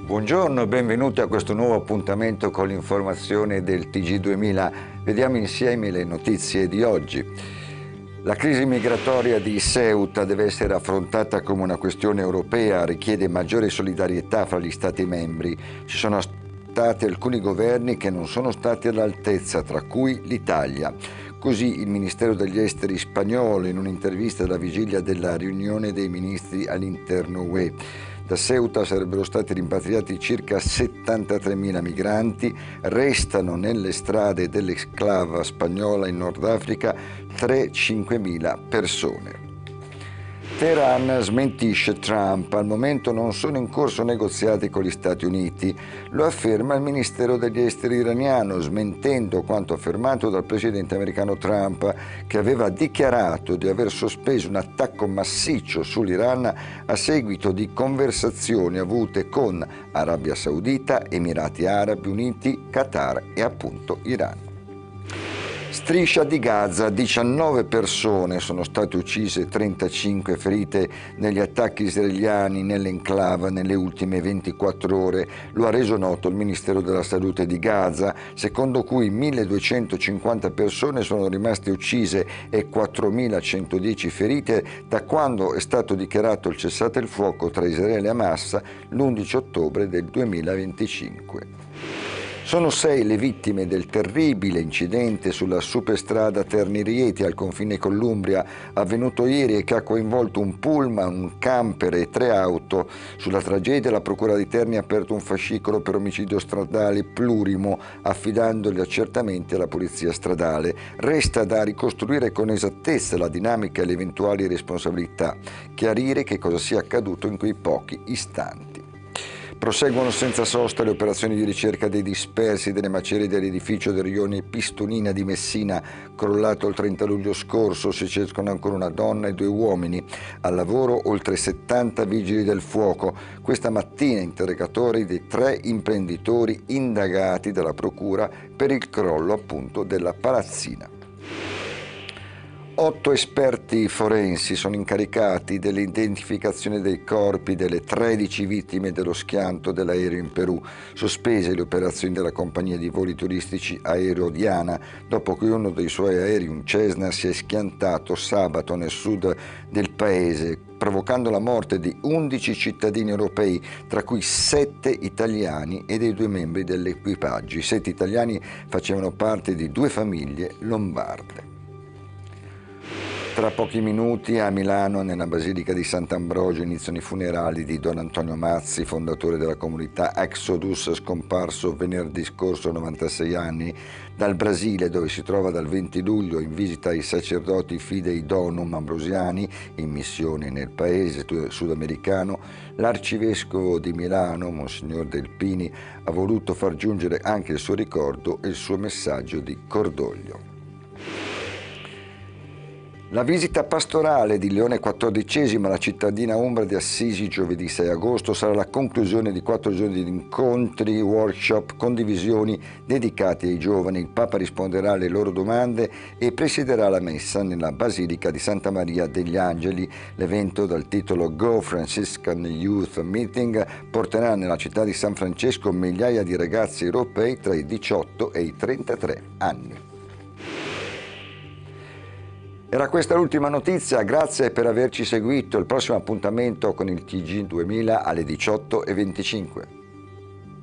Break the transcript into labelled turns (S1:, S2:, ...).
S1: Buongiorno e benvenuti a questo nuovo appuntamento con l'informazione del TG2000. Vediamo insieme le notizie di oggi. La crisi migratoria di Ceuta deve essere affrontata come una questione europea, richiede maggiore solidarietà fra gli Stati membri. Ci sono stati alcuni governi che non sono stati all'altezza, tra cui l'Italia. Così il Ministero degli Esteri spagnolo in un'intervista alla vigilia della riunione dei ministri all'interno UE. Da Ceuta sarebbero stati rimpatriati circa 73.000 migranti, restano nelle strade dell'esclava spagnola in Nord Africa 3-5.000 persone. Teheran smentisce Trump, al momento non sono in corso negoziati con gli Stati Uniti, lo afferma il Ministero degli Esteri iraniano, smentendo quanto affermato dal presidente americano Trump, che aveva dichiarato di aver sospeso un attacco massiccio sull'Iran a seguito di conversazioni avute con Arabia Saudita, Emirati Arabi Uniti, Qatar e appunto Iran. Striscia di Gaza, 19 persone sono state uccise, 35 ferite negli attacchi israeliani nell'enclave nelle ultime 24 ore. Lo ha reso noto il Ministero della Salute di Gaza, secondo cui 1.250 persone sono rimaste uccise e 4.110 ferite da quando è stato dichiarato il cessate il fuoco tra Israele e Hamas l'11 ottobre del 2025. Sono 6 le vittime del terribile incidente sulla superstrada Terni-Rieti al confine con l'Umbria, avvenuto ieri e che ha coinvolto un pullman, un camper e 3 auto. Sulla tragedia la Procura di Terni ha aperto un fascicolo per omicidio stradale plurimo, affidando gli accertamenti alla Polizia Stradale. Resta da ricostruire con esattezza la dinamica e le eventuali responsabilità, chiarire che cosa sia accaduto in quei pochi istanti. Proseguono senza sosta le operazioni di ricerca dei dispersi delle macerie dell'edificio del rione Pistonina di Messina, crollato il 30 luglio scorso. Si cercano ancora una donna e 2 uomini. Al lavoro oltre 70 vigili del fuoco. Questa mattina interrogatori dei 3 imprenditori indagati dalla procura per il crollo appunto della palazzina. 8 esperti forensi sono incaricati dell'identificazione dei corpi delle 13 vittime dello schianto dell'aereo in Perù, sospese le operazioni della compagnia di voli turistici Aereo Diana, dopo che uno dei suoi aerei, un Cessna, si è schiantato sabato nel sud del paese, provocando la morte di 11 cittadini europei, tra cui 7 italiani e dei 2 membri dell'equipaggio. I 7 italiani facevano parte di 2 famiglie lombarde. Tra pochi minuti a Milano, nella Basilica di Sant'Ambrogio, iniziano i funerali di Don Antonio Mazzi, fondatore della comunità Exodus, scomparso venerdì scorso a 96 anni dal Brasile, dove si trova dal 20 luglio in visita ai sacerdoti Fidei Donum ambrosiani in missione nel paese sudamericano. L'arcivescovo di Milano, Monsignor Delpini, ha voluto far giungere anche il suo ricordo e il suo messaggio di cordoglio. La visita pastorale di Leone XIV alla cittadina umbra di Assisi giovedì 6 agosto sarà la conclusione di 4 giorni di incontri, workshop, condivisioni dedicati ai giovani. Il Papa risponderà alle loro domande e presiederà la messa nella Basilica di Santa Maria degli Angeli. L'evento dal titolo Go Franciscan Youth Meeting porterà nella città di San Francesco migliaia di ragazzi europei tra i 18 e i 33 anni. Era questa l'ultima notizia, grazie per averci seguito. Il prossimo appuntamento con il TG2000 alle 18:25.